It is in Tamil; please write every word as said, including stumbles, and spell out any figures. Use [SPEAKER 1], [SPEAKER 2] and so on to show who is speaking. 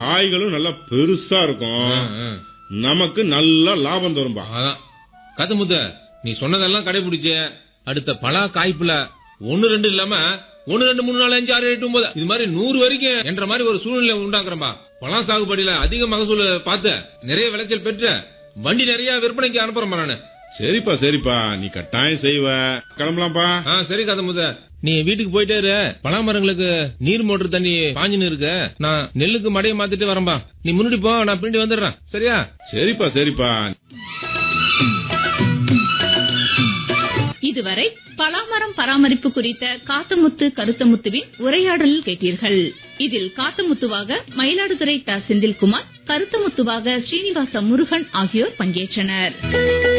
[SPEAKER 1] காய்களும் நல்லா பெருசா இருக்கும், நமக்கு நல்ல லாபம் தரும்பா.
[SPEAKER 2] அதான் கதமுத்த, நீ சொன்னதெல்லாம் கடைபிடிச்ச அடுத்த பலா காய்ப்புல ஒன்னு ரெண்டு இல்லாம ஒன்னு ரெண்டு மூணு நாலு அஞ்சு ஆறு எட்டு ஒன்பது இது மாதிரி நூறு வரைக்கும் என்ற மாதிரி ஒரு சூழ்நிலை உண்டாக்குறம்பா. பலா சாகுபடியில அதிக மகசூல் பார்த்து நிறைய விளைச்சல் பெற்று வண்டி நிறைய விற்பனைக்கு அனுப்புறேன் நானு.
[SPEAKER 1] சரிப்பா சரிப்பா, நீ கட்டாயம் செய்வ. கிளம்பலாம்ப்பா.
[SPEAKER 2] சரி கதமுத்த, நீ வீட்டுக்கு போயிட்டே இரு. பலாமரங்களுக்கு நீர் மோட்டர் தண்ணி பாஞ்சுன்னு இருக்கு. நான் நெல்லுக்கு மடையை மாத்திட்டு வரேன்பா. நீ முன்னாடி போ, நான் பின்னாடி வந்துடுறேன். சரியா?
[SPEAKER 1] சரிப்பா சரிப்பா.
[SPEAKER 3] இதுவரை பலாமரம் பராமரிப்பு குறித்த காத்தமுத்து கருத்தமுத்துவின் உரையாடலில் கேட்டீர்கள். இதில் காத்தமுத்துவாக மயிலாடுதுறை த செந்தில்குமார், கருத்தமுத்துவாக ஸ்ரீனிவாச முருகன் ஆகியோர் பங்கேற்றனர்.